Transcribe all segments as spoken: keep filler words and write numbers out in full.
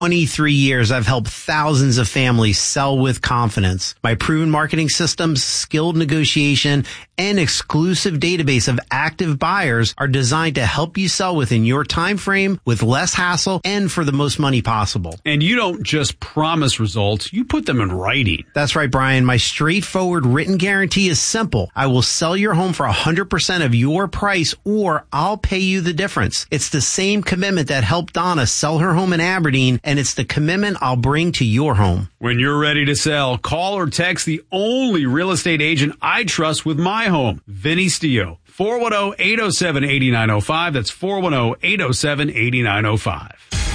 twenty-three years, I've helped thousands of families sell with confidence. My proven marketing systems, skilled negotiation, and exclusive database of active buyers are designed to help you sell within your time frame with less hassle and for the most money possible. And you don't just promise results, you put them in writing. That's right, Brian. My straightforward written guarantee is simple. I will sell your home for one hundred percent of your price, or I'll pay you the difference. It's the same commitment that helped Donna sell her home in Aberdeen, and it's the commitment I'll bring to your home. When you're ready to sell, call or text the only real estate agent I trust with my home, Vinny Stio. four one zero, eight zero seven, eight nine zero five. That's four one zero, eight zero seven, eight nine zero five.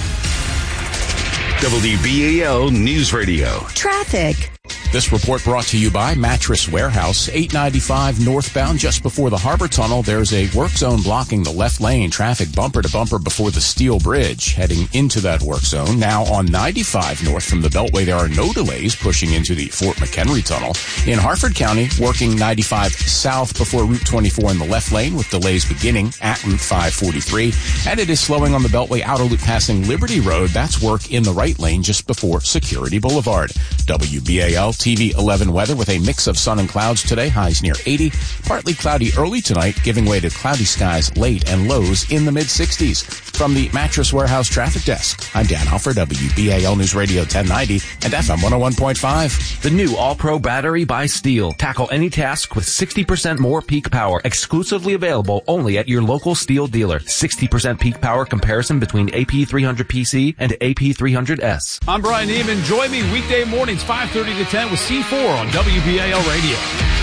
W B A L News Radio. Traffic. This report brought to you by Mattress Warehouse, eight ninety-five northbound just before the Harbor Tunnel. There's a work zone blocking the left lane. Traffic bumper to bumper before the Steel Bridge heading into that work zone. Now on ninety-five north from the Beltway, there are no delays pushing into the Fort McHenry Tunnel. In Harford County, working ninety-five south before Route twenty-four in the left lane with delays beginning at Route five forty-three. And it is slowing on the Beltway outer loop passing Liberty Road. That's work in the right lane just before Security Boulevard. W B A L T V eleven weather with a mix of sun and clouds today, highs near eighty. Partly cloudy early tonight, giving way to cloudy skies late and lows in the mid sixties. From the Mattress Warehouse Traffic Desk, I'm Dan Alford, W B A L News Radio ten ninety and F M one oh one point five. The new All-Pro battery by Steel. Tackle any task with sixty percent more peak power. Exclusively available only at your local Steel dealer. sixty percent peak power comparison between A P three hundred P C and A P three hundred S. I'm Brian Neiman. Join me weekday mornings, five thirty to ten with C four on W B A L Radio.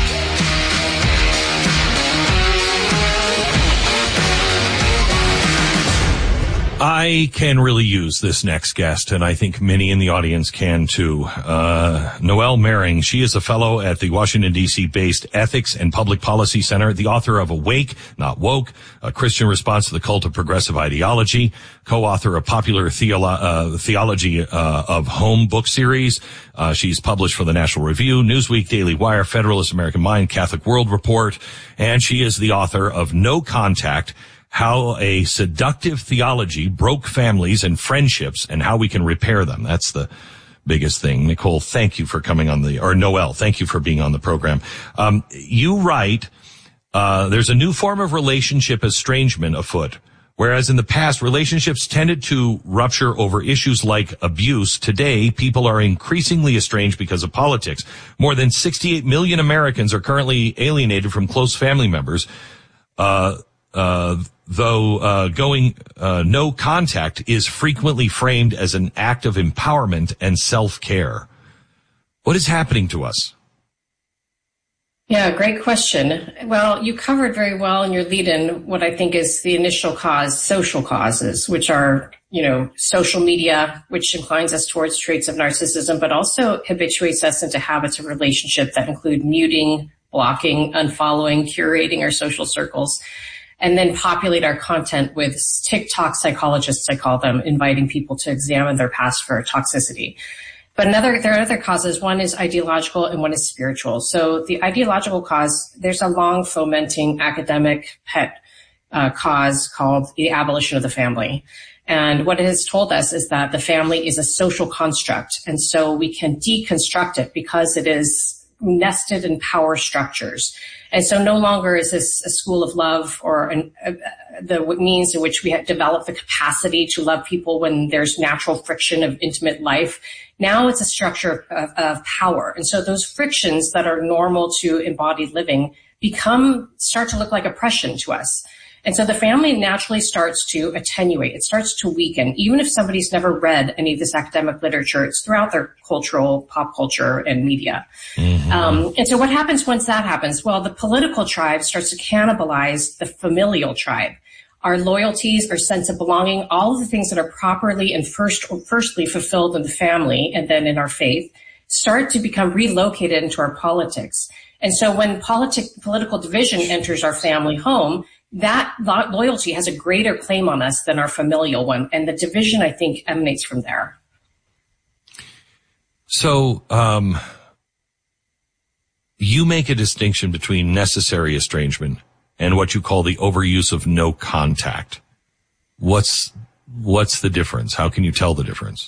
I can really use this next guest, and I think many in the audience can too. Uh, Noelle Mering, she is a fellow at the Washington, D C-based Ethics and Public Policy Center, the author of Awake, Not Woke, A Christian Response to the Cult of Progressive Ideology, co-author of Popular Theolo- uh, Theology uh, of Home book series. Uh, she's published for the National Review, Newsweek, Daily Wire, Federalist, American Mind, Catholic World Report, and she is the author of No Contact, How a Seductive Theology Broke Families and Friendships and How We Can Repair Them. That's the biggest thing. Nicole, thank you for coming on the, or Noelle, thank you for being on the program. Um, you write, uh, there's a new form of relationship estrangement afoot. Whereas in the past, relationships tended to rupture over issues like abuse, today people are increasingly estranged because of politics. More than sixty-eight million Americans are currently alienated from close family members. Uh, uh, though uh, going uh, no contact is frequently framed as an act of empowerment and self-care. What is happening to us? Yeah, great question. Well, you covered very well in your lead-in what I think is the initial cause, social causes, which are, you know, social media, which inclines us towards traits of narcissism, but also habituates us into habits of relationship that include muting, blocking, unfollowing, curating our social circles, and then populate our content with TikTok psychologists, I call them, inviting people to examine their past for toxicity. But another, there are other causes. One is ideological and one is spiritual. So the ideological cause, there's a long fomenting academic pet uh, cause called the abolition of the family. And what it has told us is that the family is a social construct. And so we can deconstruct it because it is nested in power structures. And so no longer is this a school of love or an, uh, the means in which we have developed the capacity to love people when there's natural friction of intimate life. Now it's a structure of, of power. And so those frictions that are normal to embodied living become, start to look like oppression to us. And so the family naturally starts to attenuate. It starts to weaken. Even if somebody's never read any of this academic literature, it's throughout their cultural, pop culture, and media. Mm-hmm. Um, and so what happens once that happens? Well, the political tribe starts to cannibalize the familial tribe. Our loyalties, our sense of belonging, all of the things that are properly and first, firstly fulfilled in the family and then in our faith start to become relocated into our politics. And so when politic, political division enters our family home, that loyalty has a greater claim on us than our familial one. And the division, I think, emanates from there. So, um, you make a distinction between necessary estrangement and what you call the overuse of no contact. What's, what's the difference? How can you tell the difference?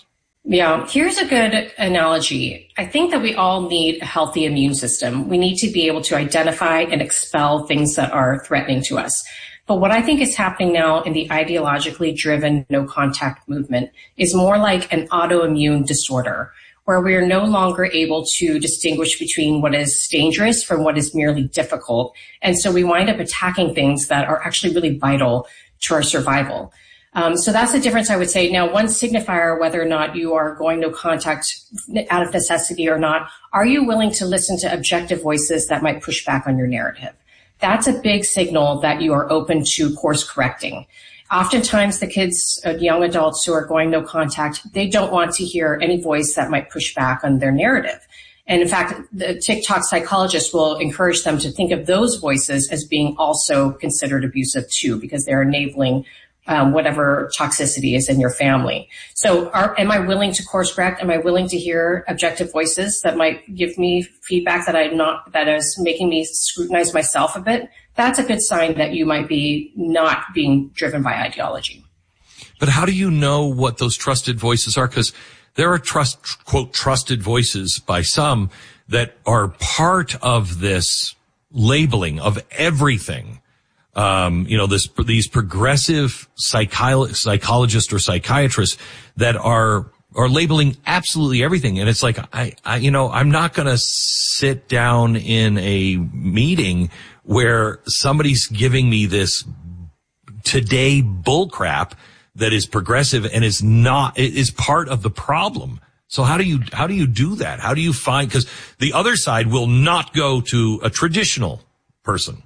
Yeah, here's a good analogy. I think that we all need a healthy immune system. We need to be able to identify and expel things that are threatening to us. But what I think is happening now in the ideologically driven no contact movement is more like an autoimmune disorder, where we are no longer able to distinguish between what is dangerous from what is merely difficult. And so we wind up attacking things that are actually really vital to our survival. Um, so that's the difference, I would say. Now, one signifier, whether or not you are going no contact out of necessity or not, are you willing to listen to objective voices that might push back on your narrative? That's a big signal that you are open to course correcting. Oftentimes the kids, uh, young adults who are going no contact, they don't want to hear any voice that might push back on their narrative. And in fact, the TikTok psychologist will encourage them to think of those voices as being also considered abusive too, because they're enabling Um, whatever toxicity is in your family. So are, am I willing to course correct? Am I willing to hear objective voices that might give me feedback that I'm not, that is making me scrutinize myself a bit? That's a good sign that you might be not being driven by ideology. But how do you know what those trusted voices are? Because there are trust, quote, trusted voices by some that are part of this labeling of everything. Um, you know, this, these progressive psycholo- psychologists or psychiatrists that are, are labeling absolutely everything. And it's like, I, I, you know, I'm not going to sit down in a meeting where somebody's giving me this today bullcrap that is progressive and is not, is part of the problem. So how do you, how do you do that? How do you find, because the other side will not go to a traditional person.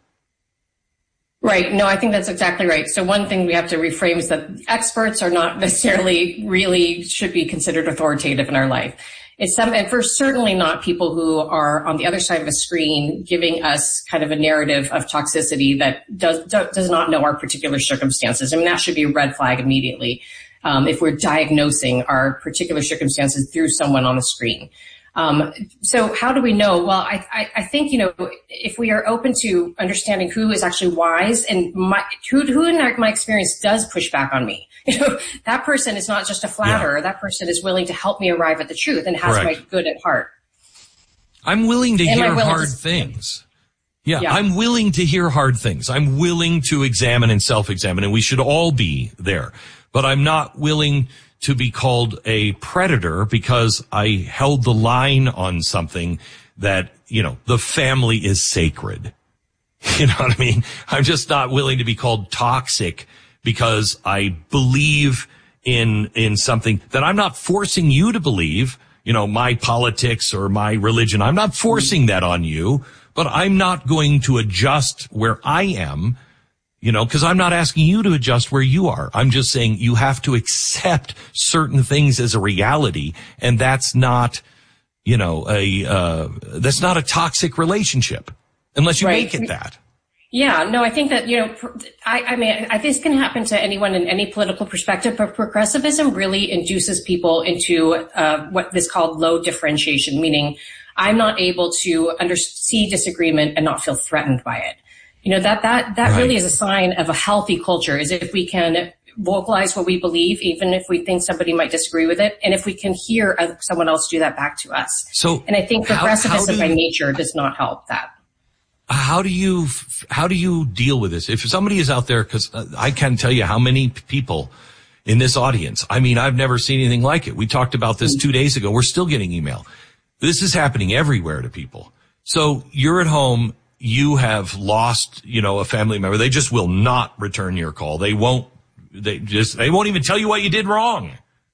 Right. No, I think that's exactly right. So one thing we have to reframe is that experts are not necessarily really should be considered authoritative in our life. It's some, and for certainly not people who are on the other side of a screen giving us kind of a narrative of toxicity that does, does not know our particular circumstances. I mean, that should be a red flag immediately. Um, if we're diagnosing our particular circumstances through someone on the screen. Um, so how do we know? Well, I, I, I think, you know, if we are open to understanding who is actually wise and my, who, who in my experience does push back on me, you know, that person is not just a flatterer. Yeah. That person is willing to help me arrive at the truth and has Correct. My good at heart. I'm willing to Am hear willing hard to, things. Yeah, yeah, I'm willing to hear hard things. I'm willing to examine and self-examine, and we should all be there. But I'm not willing to be called a predator because I held the line on something that, you know, the family is sacred. You know what I mean? I'm just not willing to be called toxic because I believe in, in something that I'm not forcing you to believe, you know, my politics or my religion. I'm not forcing that on you, but I'm not going to adjust where I am. You know, because I'm not asking you to adjust where you are. I'm just saying you have to accept certain things as a reality, and that's not, you know, a uh that's not a toxic relationship unless you right. make it that. Yeah, no, I think that, you know, I, I mean, I, this can happen to anyone in any political perspective, but progressivism really induces people into uh what is called low differentiation, meaning I'm not able to under see disagreement and not feel threatened by it. You know, that, that, that right. really is a sign of a healthy culture, is if we can vocalize what we believe, even if we think somebody might disagree with it, and if we can hear someone else do that back to us. So, and I think progressivism by nature does not help that. How do you, how do you deal with this? If somebody is out there, because I can't tell you how many people in this audience, I mean, I've never seen anything like it. We talked about this two days ago. We're still getting email. This is happening everywhere to people. So you're at home. You have lost, you know, a family member. They just will not return your call. They won't, they just, they won't even tell you what you did wrong.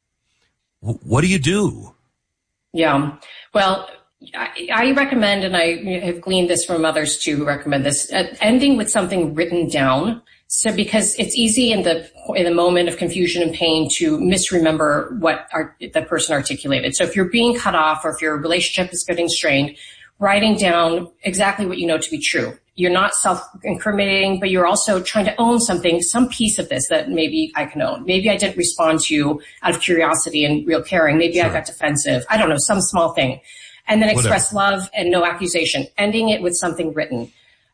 W- what do you do? Yeah. Well, I, I recommend, and I have gleaned this from others too who recommend this, uh, ending with something written down. So because it's easy in the, in the moment of confusion and pain to misremember what our, the person articulated. So if you're being cut off or if your relationship is getting strained, writing down exactly what you know to be true. You're not self-incriminating, but you're also trying to own something, some piece of this that maybe I can own. Maybe I didn't respond to you out of curiosity and real caring. Maybe sure. I got defensive. I don't know, some small thing. And then express Whatever. Love and no accusation, ending it with something written.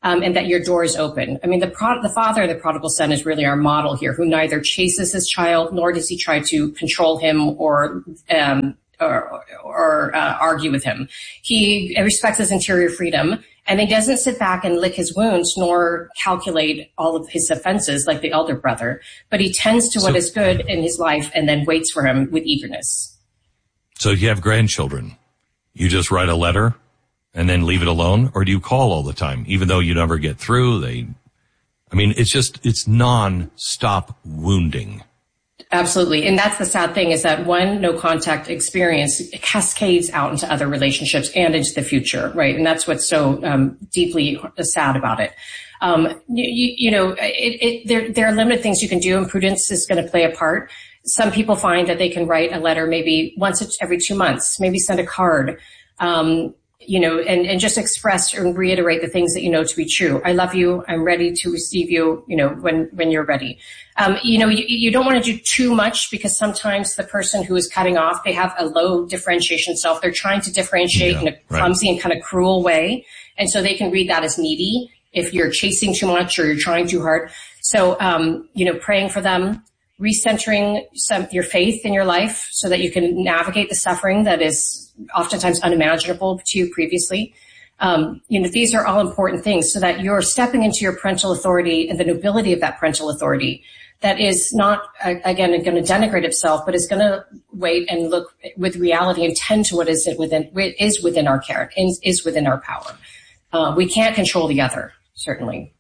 Um, and that your door is open. I mean, the pro- the father of the prodigal son is really our model here, who neither chases his child nor does he try to control him or um, or, or uh, argue with him. He respects his interior freedom, and he doesn't sit back and lick his wounds nor calculate all of his offenses like the elder brother. But he tends to what so, is good in his life and then waits for him with eagerness. So if you have grandchildren, you just write a letter and then leave it alone? Or do you call all the time, even though you never get through? They, I mean, it's just, it's non-stop wounding. Absolutely. And that's the sad thing, is that one no contact experience cascades out into other relationships and into the future, right? And that's what's so um, deeply sad about it. Um, you, you know, it, it, there, there are limited things you can do, and prudence is going to play a part. Some people find that they can write a letter maybe once every two months, maybe send a card, um, you know, and, and just express and reiterate the things that you know to be true. I love you. I'm ready to receive you, you know, when, when you're ready. Um, you know, you, you don't want to do too much, because sometimes the person who is cutting off, they have a low differentiation self. They're trying to differentiate yeah, in a clumsy right. and kind of cruel way. And so they can read that as needy if you're chasing too much or you're trying too hard. So, um, you know, praying for them, recentering some, your faith in your life so that you can navigate the suffering that is oftentimes unimaginable to you previously. Um, you know, these are all important things so that you're stepping into your parental authority and the nobility of that parental authority that is not, uh, again, going to denigrate itself, but is going to wait and look with reality and tend to what is within, is within our care, is, is within our power. Uh, we can't control the other, certainly.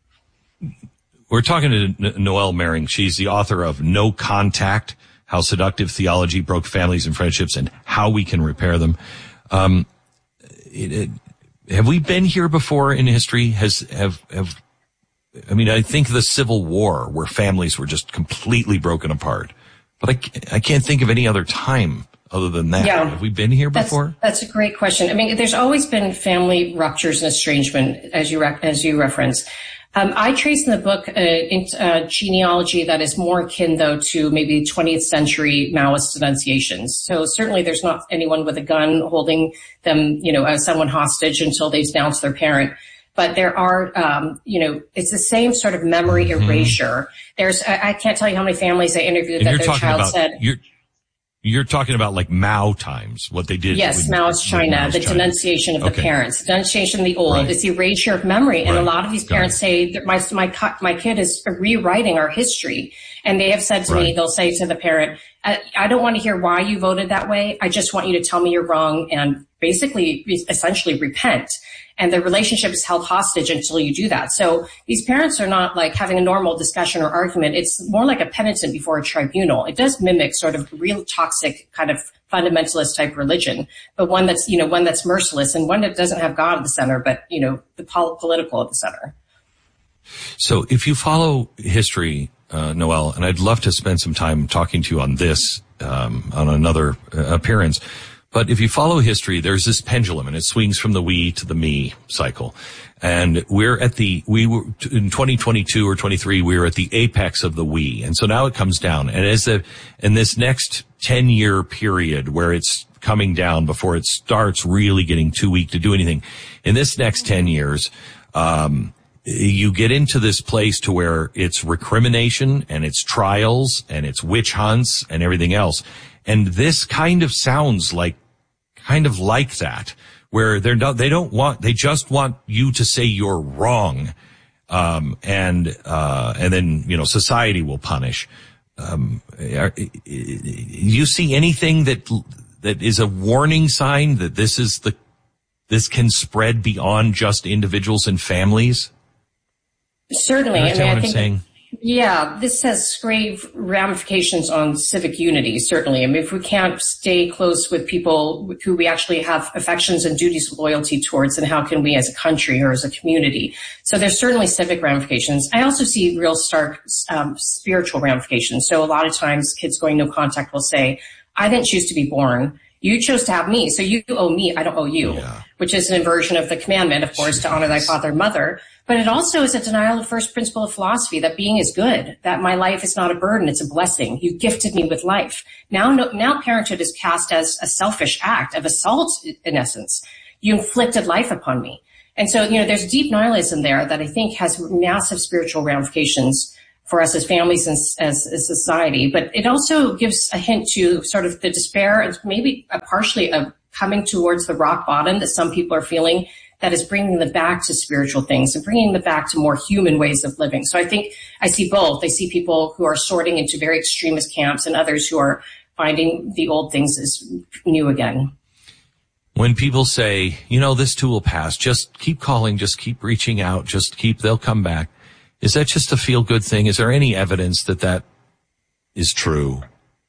We're talking to Noelle Mering. She's the author of No Contact, How Seductive Theology Broke Families and Friendships and How We Can Repair Them. Um, it, it, have we been here before in history? Has, have, have, I mean, I think the Civil War, where families were just completely broken apart, but I, I can't think of any other time other than that. Yeah. Have we been here before? That's, that's a great question. I mean, there's always been family ruptures and estrangement, as you, re- as you reference. Um, I trace in the book a, a genealogy that is more akin, though, to maybe twentieth century Maoist denunciations. So certainly there's not anyone with a gun holding them, you know, as someone hostage until they've denounced their parent. But there are, um, you know, it's the same sort of memory mm-hmm. erasure. There's, I, I can't tell you how many families I interviewed and that their child about, said. You're, You're talking about like Mao times, what they did. Yes, Mao's China, Mao's the China. denunciation of okay. the parents, the denunciation of the old. Right. It's the erasure of memory. And right. a lot of these parents say that my, my, my kid is rewriting our history. And they have said to right. me, they'll say to the parent, I, I don't want to hear why you voted that way. I just want you to tell me you're wrong and basically, essentially repent. And the relationship is held hostage until you do that. So these parents are not like having a normal discussion or argument. It's more like a penitent before a tribunal. It does mimic sort of real toxic kind of fundamentalist type religion, but one that's, you know, one that's merciless and one that doesn't have God at the center, but, you know, the pol- political at the center. So if you follow history, uh, Noelle, and I'd love to spend some time talking to you on this, um, on another uh, appearance. But if you follow history, there's this pendulum, and it swings from the we to the me cycle. And we're at the, we were, in twenty twenty-two or twenty-three, we were at the apex of the we. And so now it comes down. And as the, in this next ten year period where it's coming down before it starts really getting too weak to do anything, in this next ten years, um, you get into this place to where it's recrimination and it's trials and it's witch hunts and everything else. And this kind of sounds like, kind of like that, where they're not, they don't want, they just want you to say you're wrong. Um, and, uh, and then, you know, society will punish. Um, are, you see anything that, that is a warning sign that this is the, this can spread beyond just individuals and families? Certainly. You understand I mean, what I think, I'm saying? Yeah, this has grave ramifications on civic unity, certainly. I mean, if we can't stay close with people who we actually have affections and duties of loyalty towards, then how can we as a country or as a community? So there's certainly civic ramifications. I also see real stark um, spiritual ramifications. So a lot of times kids going no contact will say, I didn't choose to be born. You chose to have me, so you owe me, I don't owe you, yeah. which is an inversion of the commandment, of course, Jeez. to honor thy father and mother. But it also is a denial of the first principle of philosophy, that being is good, that my life is not a burden, it's a blessing. You gifted me with life. Now, no, now parenthood is cast as a selfish act of assault, in essence. You inflicted life upon me. And so, you know, there's deep nihilism there that I think has massive spiritual ramifications for us as families and as a society. But it also gives a hint to sort of the despair and maybe a partially a coming towards the rock bottom that some people are feeling, that is bringing them back to spiritual things and bringing them back to more human ways of living. So I think I see both. I see people who are sorting into very extremist camps and others who are finding the old things as new again. When people say, you know, this too will pass, just keep calling, just keep reaching out, just keep, they'll come back. Is that just a feel-good thing? Is there any evidence that that is true?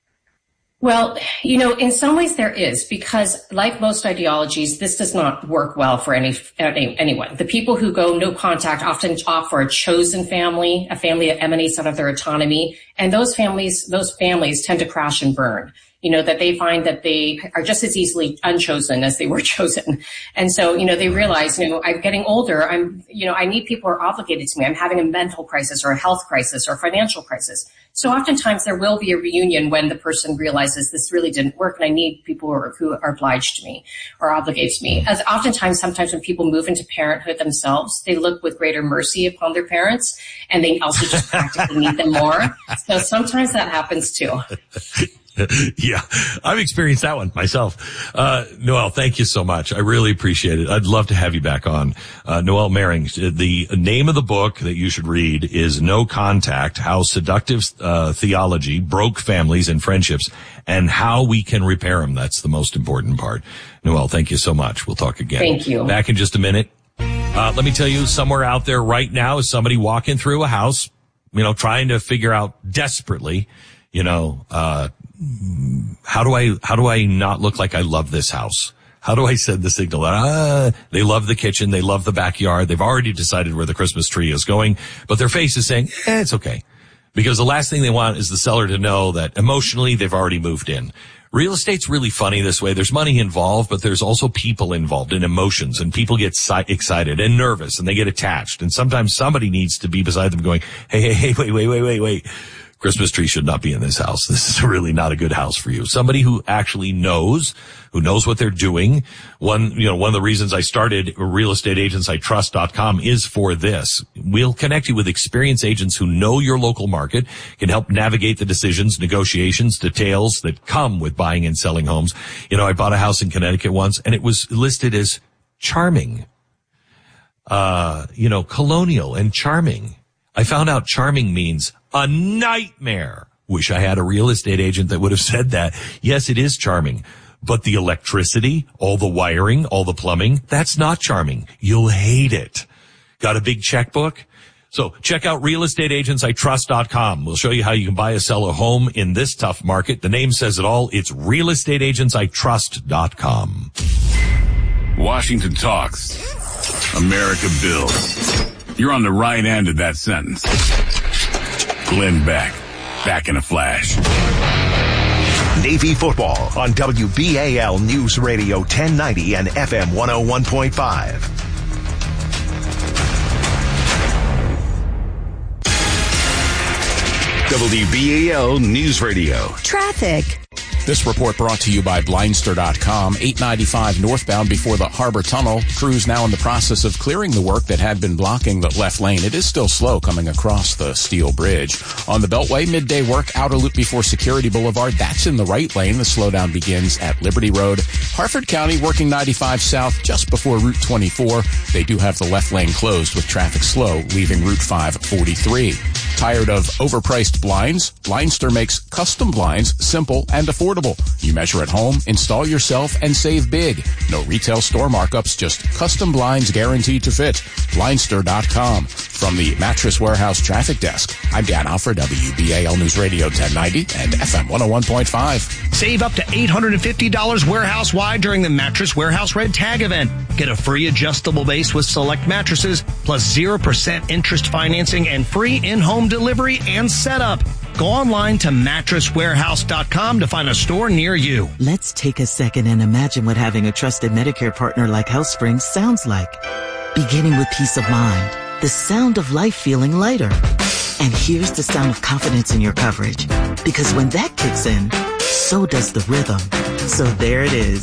Well, you know, in some ways there is, because like most ideologies, this does not work well for any, any anyone. The people who go no contact often opt for a chosen family, a family that emanates out of their autonomy. And those families, those families tend to crash and burn. You know, that they find that they are just as easily unchosen as they were chosen. And so, you know, they realize, you know, I'm getting older. I'm, you know, I need people who are obligated to me. I'm having a mental crisis or a health crisis or a financial crisis. So oftentimes there will be a reunion when the person realizes this really didn't work and I need people who are, who are obliged to me or obligated to me. As oftentimes, sometimes when people move into parenthood themselves, they look with greater mercy upon their parents and they also just practically need them more. So sometimes that happens too. Yeah, I've experienced that one myself. Uh, Noelle, thank you so much. I really appreciate it. I'd love to have you back on. Uh, Noelle Mering, the name of the book that you should read is No Contact, How Seductive uh, Theology Broke Families and Friendships and How We Can Repair Them. That's the most important part. Noelle, thank you so much. We'll talk again. Thank you. Back in just a minute. Uh, let me tell you, somewhere out there right now is somebody walking through a house, you know, trying to figure out desperately, you know, uh, how do I, how do I not look like I love this house? How do I send the signal that, ah, they love the kitchen, they love the backyard, they've already decided where the Christmas tree is going, but their face is saying, eh, it's okay. Because the last thing they want is the seller to know that emotionally they've already moved in. Real estate's really funny this way. There's money involved, but there's also people involved and emotions, and people get si- excited and nervous and they get attached. And sometimes somebody needs to be beside them going, hey, hey, hey, wait, wait, wait, wait, wait. Christmas tree should not be in this house. This is really not a good house for you. Somebody who actually knows, who knows what they're doing. One, you know, one of the reasons I started real estate agents I trust dot com is for this. We'll connect you with experienced agents who know your local market, can help navigate the decisions, negotiations, details that come with buying and selling homes. You know, I bought a house in Connecticut once and it was listed as charming, uh, you know, colonial and charming. I found out charming means a nightmare. Wish I had a real estate agent that would have said that. Yes, it is charming, but the electricity, all the wiring, all the plumbing, that's not charming. You'll hate it. Got a big checkbook? So check out real estate agents I trust dot com. We'll show you how you can buy or sell a home in this tough market. The name says it all. It's real estate agents I trust dot com. Washington talks. America builds. You're on the right end of that sentence. Glenn Beck, back in a flash. Navy football on W B A L News Radio ten ninety and F M one oh one point five. W B A L News Radio. Traffic. This report brought to you by Blindster dot com. eight ninety-five northbound before the Harbor Tunnel. Crews now in the process of clearing the work that had been blocking the left lane. It is still slow coming across the Steel Bridge. On the Beltway, midday work, outer loop before Security Boulevard. That's in the right lane. The slowdown begins at Liberty Road. Harford County working ninety-five south just before Route twenty-four. They do have the left lane closed with traffic slow, leaving Route five forty-three. Tired of overpriced blinds? Blindster makes custom blinds simple and affordable. You measure at home, install yourself, and save big. No retail store markups, just custom blinds guaranteed to fit. Blindster dot com. From the Mattress Warehouse Traffic Desk, I'm Dan Alfred, W B A L News Radio ten ninety and F M one oh one point five. Save up to eight hundred fifty dollars warehouse-wide during the Mattress Warehouse Red Tag event. Get a free adjustable base with select mattresses, plus zero percent interest financing and free in-home delivery and setup. Go online to mattress warehouse dot com to find a store near you. Let's take a second and imagine what having a trusted Medicare partner like HealthSpring sounds like. Beginning with peace of mind, the sound of life feeling lighter. And here's the sound of confidence in your coverage. Because when that kicks in, so does the rhythm. So there it is.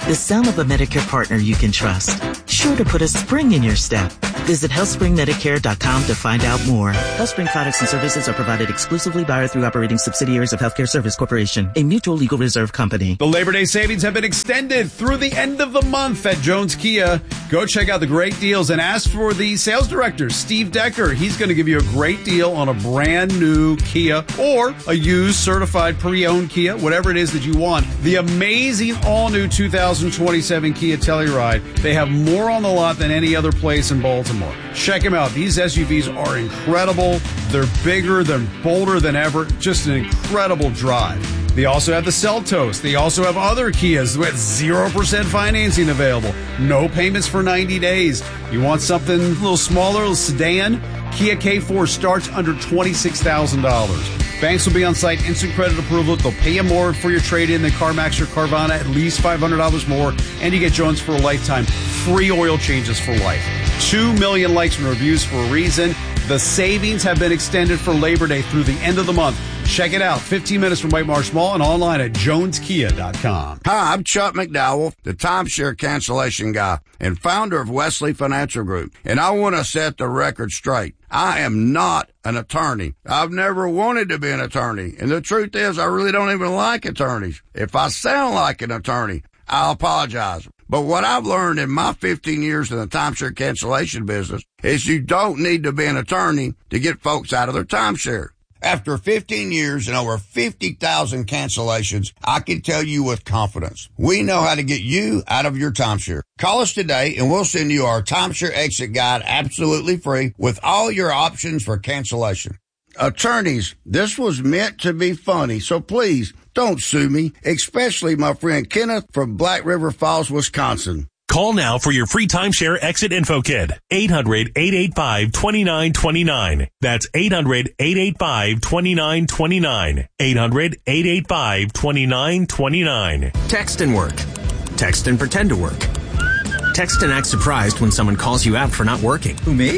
The sound of a Medicare partner you can trust. Sure to put a spring in your step. Visit health spring medicare dot com to find out more. HealthSpring products and services are provided exclusively by or through operating subsidiaries of Healthcare Service Corporation, a mutual legal reserve company. The Labor Day savings have been extended through the end of the month at Jones Kia. Go check out the great deals and ask for the sales director, Steve Decker. He's going to give you a great deal on a brand new Kia or a used certified pre-owned Kia, whatever it is that you want. The amazing all-new two thousand twenty-seven Kia Telluride. They have more on the lot than any other place in Baltimore. Check them out. These S U Vs are incredible. They're bigger, they're bolder than ever. Just an incredible drive. They also have the Seltos. They also have other Kias with zero percent financing available. No payments for ninety days. You want something a little smaller, a little sedan? Kia K four starts under twenty-six thousand dollars. Banks will be on site, instant credit approval. They'll pay you more for your trade-in than CarMax or Carvana, at least five hundred dollars more. And you get Jones for a lifetime. Free oil changes for life. Two million likes and reviews for a reason. The savings have been extended for Labor Day through the end of the month. Check it out. fifteen minutes from White Marsh Mall and online at jones kia dot com. Hi, I'm Chuck McDowell, the timeshare cancellation guy and founder of Wesley Financial Group. And I want to set the record straight. I am not an attorney. I've never wanted to be an attorney. And the truth is, I really don't even like attorneys. If I sound like an attorney, I'll apologize. But what I've learned in my fifteen years in the timeshare cancellation business is you don't need to be an attorney to get folks out of their timeshare. After fifteen years and over fifty thousand cancellations, I can tell you with confidence, we know how to get you out of your timeshare. Call us today and we'll send you our timeshare exit guide absolutely free with all your options for cancellation. Attorneys, this was meant to be funny, so please don't sue me, especially my friend Kenneth from Black River Falls, Wisconsin. Call now for your free timeshare exit info kit. eight hundred, eight eight five, two nine two nine. That's eight hundred, eight eight five, two nine two nine. eight hundred, eight eight five, two nine two nine. Text and work. Text and pretend to work. Text and act surprised when someone calls you out for not working. Who, me?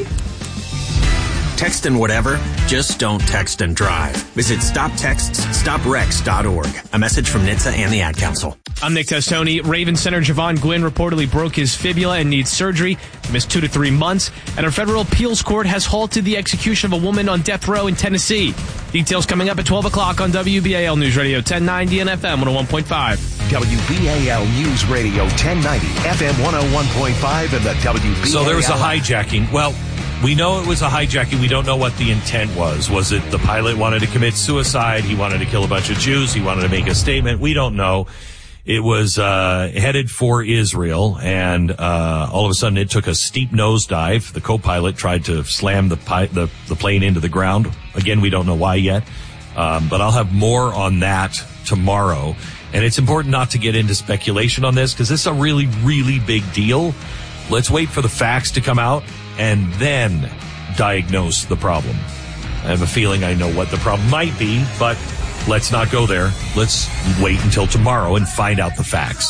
Text and whatever, just don't text and drive. Visit stop texts stop wrecks dot org. A message from N H T S A and the Ad Council. I'm Nick Testoni. Ravens center Javon Gwynn reportedly broke his fibula and needs surgery. He missed two to three months. And a federal appeals court has halted the execution of a woman on death row in Tennessee. Details coming up at twelve o'clock on W B A L News Radio ten ninety and F M one oh one point five. W B A L News Radio ten ninety, F M one oh one point five, and the W B A L. So there was a hijacking. Well, we know it was a hijacking. We don't know what the intent was. Was it the pilot wanted to commit suicide? He wanted to kill a bunch of Jews. He wanted to make a statement. We don't know. It was uh headed for Israel, and uh all of a sudden it took a steep nosedive. The co-pilot tried to slam the, pi- the the plane into the ground. Again, we don't know why yet, um, but I'll have more on that tomorrow. And it's important not to get into speculation on this because this is a really, really big deal. Let's wait for the facts to come out and then diagnose the problem. I have a feeling I know what the problem might be, but let's not go there. Let's wait until tomorrow and find out the facts.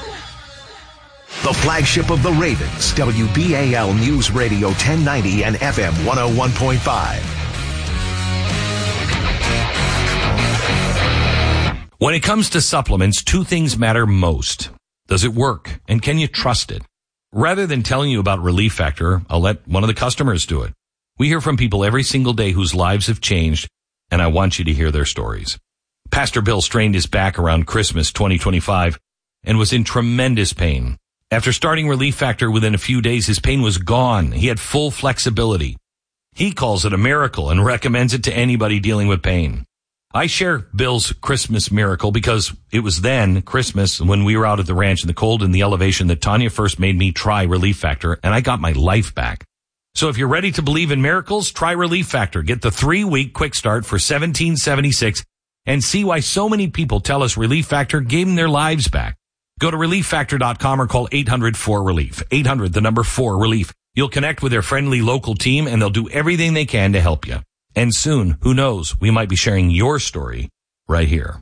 The flagship of the Ravens, W B A L News Radio ten ninety and F M one oh one point five. When it comes to supplements, two things matter most. Does it work? And can you trust it? Rather than telling you about Relief Factor, I'll let one of the customers do it. We hear from people every single day whose lives have changed, and I want you to hear their stories. Pastor Bill strained his back around Christmas twenty twenty-five and was in tremendous pain. After starting Relief Factor within a few days, his pain was gone. He had full flexibility. He calls it a miracle and recommends it to anybody dealing with pain. I share Bill's Christmas miracle because it was then, Christmas, when we were out at the ranch in the cold in the elevation that Tanya first made me try Relief Factor, and I got my life back. So if you're ready to believe in miracles, try Relief Factor. Get the three-week quick start for seventeen seventy-six and see why so many people tell us Relief Factor gave them their lives back. Go to relief factor dot com or call eight hundred four relief. eight hundred, the number four, relief. You'll connect with their friendly local team, and they'll do everything they can to help you. And soon, who knows, we might be sharing your story right here.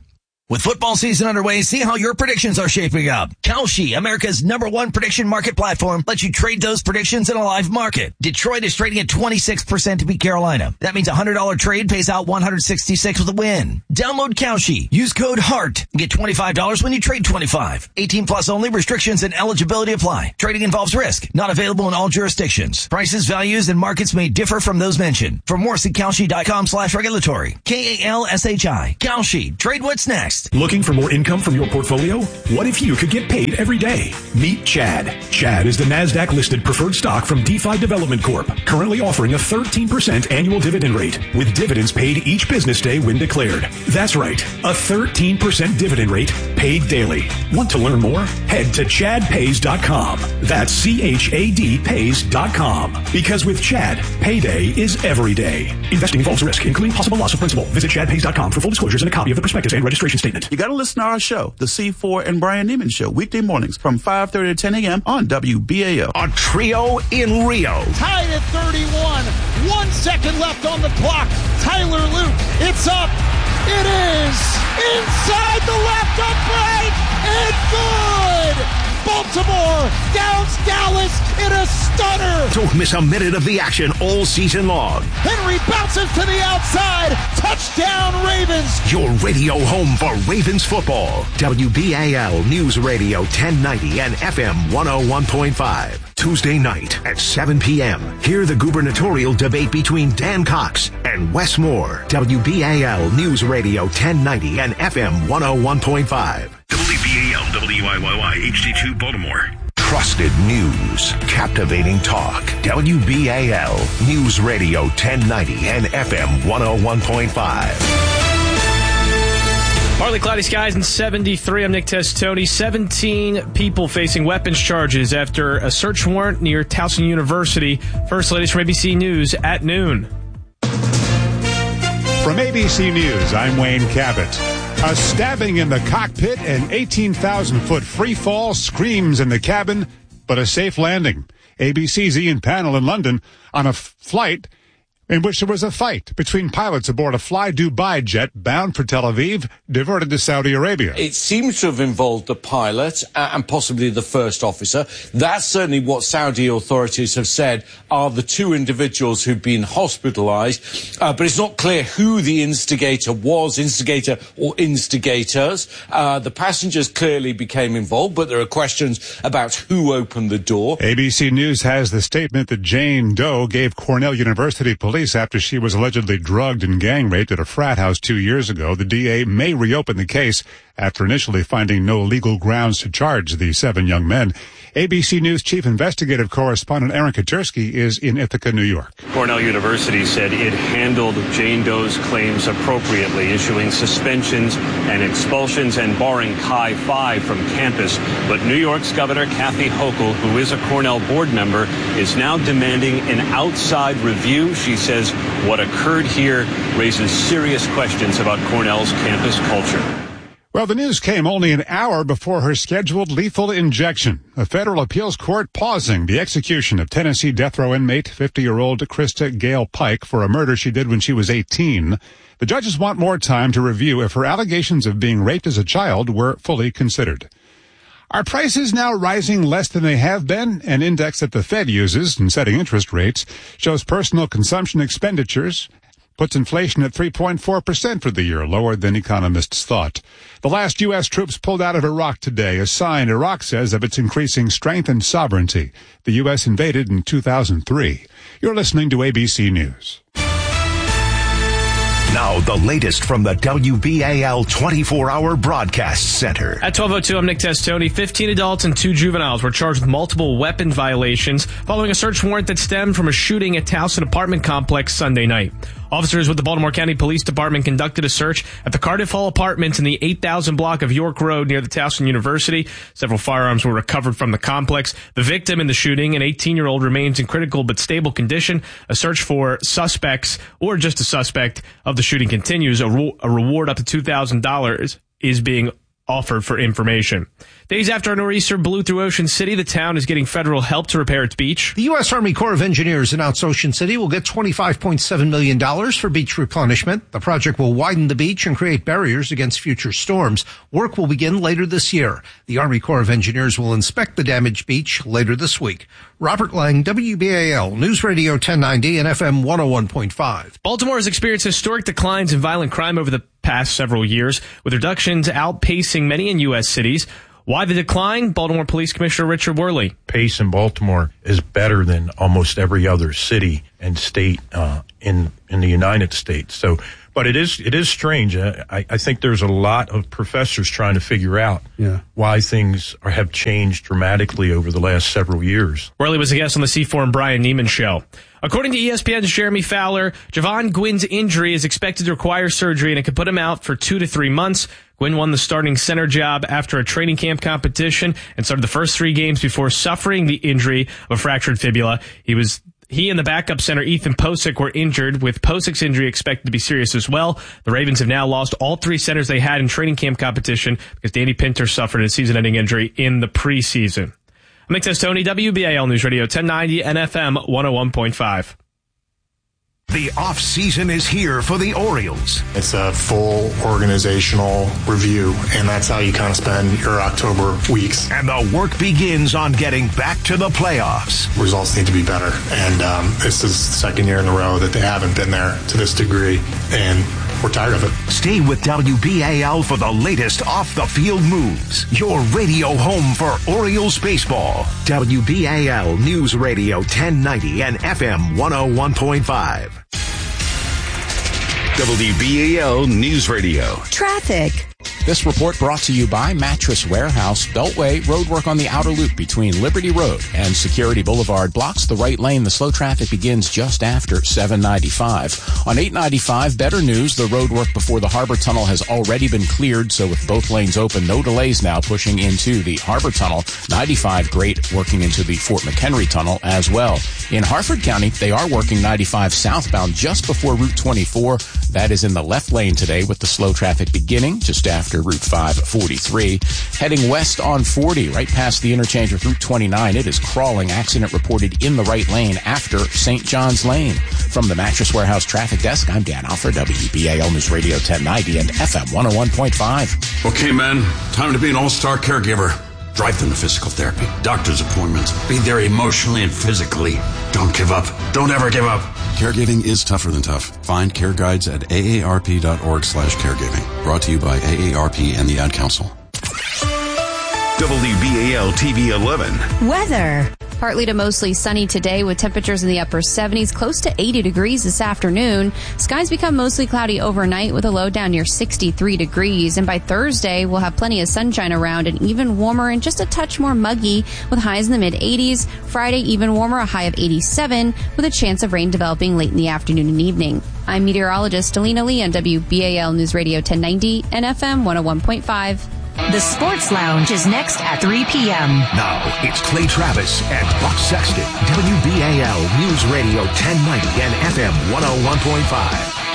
With football season underway, see how your predictions are shaping up. Kalshi, America's number one prediction market platform, lets you trade those predictions in a live market. Detroit is trading at twenty-six percent to beat Carolina. That means a one hundred dollars trade pays out one hundred sixty-six with a win. Download Kalshi. Use code HEART and get twenty-five dollars when you trade twenty-five. eighteen plus only. Restrictions and eligibility apply. Trading involves risk. Not available in all jurisdictions. Prices, values, and markets may differ from those mentioned. For more, see Kalshi.com slash regulatory. K A L S H I. Kalshi. Trade what's next. Looking for more income from your portfolio? What if you could get paid every day? Meet Chad. Chad is the NASDAQ-listed preferred stock from DeFi Development Corp, currently offering a thirteen percent annual dividend rate, with dividends paid each business day when declared. That's right, a thirteen percent dividend rate paid daily. Want to learn more? Head to chad pays dot com. That's C H A D pays dot com. Because with Chad, payday is every day. Investing involves risk, including possible loss of principal. Visit chad pays dot com for full disclosures and a copy of the prospectus and registration statement. You got to listen to our show, The C four and Brian Neiman Show, weekday mornings from five thirty to ten a.m. on W B A L. A trio in Rio. Tied at thirty-one. One second left on the clock. Tyler Luke, it's up. It is inside the left upright and good. Baltimore downs Dallas in a stunner. Don't miss a minute of the action all season long. Henry bounces to the outside. Touchdown Ravens. Your radio home for Ravens football. W B A L News Radio ten ninety and F M one oh one point five. Tuesday night at seven p.m. Hear the gubernatorial debate between Dan Cox and Wes Moore. W B A L News Radio ten ninety and F M one oh one point five. W B A L W I Y Y H D two Baltimore. Trusted news, captivating talk. W B A L News Radio ten ninety and F M one oh one point five. Partly cloudy skies and seventy-three. I'm Nick Testoni. seventeen people facing weapons charges after a search warrant near Towson University. First, latest from A B C News at noon. From A B C News, I'm Wayne Cabot. A stabbing in the cockpit and eighteen thousand foot free fall, screams in the cabin, but a safe landing. A B C's Ian Pannell in London on a f- flight in which there was a fight between pilots aboard a Fly Dubai jet bound for Tel Aviv, diverted to Saudi Arabia. It seems to have involved the pilot uh, and possibly the first officer. That's certainly what Saudi authorities have said are the two individuals who've been hospitalized. Uh, but it's not clear who the instigator was, instigator or instigators. Uh, the passengers clearly became involved, but there are questions about who opened the door. A B C News has the statement that Jane Doe gave Cornell University police after she was allegedly drugged and gang raped at a frat house two years ago. The D A may reopen the case after initially finding no legal grounds to charge the seven young men. A B C News chief investigative correspondent Aaron Katursky is in Ithaca, New York. Cornell University said it handled Jane Doe's claims appropriately, issuing suspensions and expulsions and barring Chi Phi from campus. But New York's Governor Kathy Hochul, who is a Cornell board member, is now demanding an outside review. She says what occurred here raises serious questions about Cornell's campus culture. Well, the news came only an hour before her scheduled lethal injection. A federal appeals court pausing the execution of Tennessee death row inmate fifty-year-old Krista Gale Pike for a murder she did when she was eighteen. The judges want more time to review if her allegations of being raped as a child were fully considered. Are prices now rising less than they have been? An index that the Fed uses in setting interest rates shows personal consumption expenditures puts inflation at three point four percent for the year, lower than economists thought. The last U S troops pulled out of Iraq today, a sign Iraq says of its increasing strength and sovereignty. The U S invaded in two thousand three. You're listening to A B C News. Now, the latest from the W B A L twenty-four hour Broadcast Center. At twelve oh two, I'm Nick Testoni. fifteen adults and two juveniles were charged with multiple weapon violations following a search warrant that stemmed from a shooting at Towson apartment complex Sunday night. Officers with the Baltimore County Police Department conducted a search at the Cardiff Hall Apartments in the eight thousand block of York Road near the Towson University. Several firearms were recovered from the complex. The victim in the shooting, an eighteen-year-old, remains in critical but stable condition. A search for suspects, or just a suspect, of the shooting continues. A, ro- a reward up to two thousand dollars is being offered for information. Days after a nor'easter blew through Ocean City, the town is getting federal help to repair its beach. The U S. Army Corps of Engineers announced Ocean City will get twenty-five point seven million dollars for beach replenishment. The project will widen the beach and create barriers against future storms. Work will begin later this year. The Army Corps of Engineers will inspect the damaged beach later this week. Robert Lang, W B A L, News Radio ten ninety and F M one oh one point five. Baltimore has experienced historic declines in violent crime over the past several years, with reductions outpacing many in U S cities. Why the decline? Baltimore Police Commissioner Richard Worley. Pace in Baltimore is better than almost every other city and state uh, in in the United States. So, but it is it is strange. I, I think there's a lot of professors trying to figure out yeah. why things are, have changed dramatically over the last several years. Worley was a guest on the C four and Brian Neiman show. According to E S P N's Jeremy Fowler, Javon Gwynn's injury is expected to require surgery, and it could put him out for two to three months. Gwynn won the starting center job after a training camp competition and started the first three games before suffering the injury of a fractured fibula. He was He and the backup center, Ethan Posick, were injured, with Posick's injury expected to be serious as well. The Ravens have now lost all three centers they had in training camp competition because Danny Pinter suffered a season-ending injury in the preseason. I'm Nick Testoni, W B A L News Radio ten ninety and F M one oh one point five. The off-season is here for the Orioles. It's a full organizational review, and that's how you kind of spend your October weeks. And the work begins on getting back to the playoffs. Results need to be better, and um, this is the second year in a row that they haven't been there to this degree, and we're tired of it. Stay with W B A L for the latest off-the-field moves. Your radio home for Orioles baseball. W B A L News Radio ten ninety and F M one oh one point five. W B A L News Radio. Traffic. This report brought to you by Mattress Warehouse. Beltway roadwork on the outer loop between Liberty Road and Security Boulevard blocks the right lane. The slow traffic begins just after seven ninety-five. On eight ninety-five, better news. The roadwork before the Harbor Tunnel has already been cleared, so with both lanes open, no delays now pushing into the Harbor Tunnel. ninety-five, great, working into the Fort McHenry Tunnel as well. In Harford County, they are working ninety-five southbound just before Route twenty-four. That is in the left lane today with the slow traffic beginning just after Route five forty-three. Heading west on forty, right past the interchange with Route twenty-nine. It is crawling. Accident reported in the right lane after Saint John's Lane. From the Mattress Warehouse Traffic Desk, I'm Dan Alford, W B A L News Radio ten ninety and F M one oh one point five. Okay, man, time to be an all-star caregiver. Drive them to physical therapy, doctor's appointments, be there emotionally and physically. Don't give up. Don't ever give up. Caregiving is tougher than tough. Find care guides at A A R P dot org slash caregiving. Brought to you by A A R P and the Ad Council. W B A L T V eleven. Weather. Partly to mostly sunny today with temperatures in the upper seventies, close to eighty degrees this afternoon. Skies become mostly cloudy overnight with a low down near sixty-three degrees. And by Thursday, we'll have plenty of sunshine around and even warmer and just a touch more muggy with highs in the mid eighties. Friday, even warmer, a high of eighty-seven with a chance of rain developing late in the afternoon and evening. I'm meteorologist Alina Lee on W B A L News Radio ten ninety and F M one oh one point five. The Sports Lounge is next at three p.m. Now, it's Clay Travis and Buck Sexton. W B A L News Radio ten ninety and F M one oh one point five.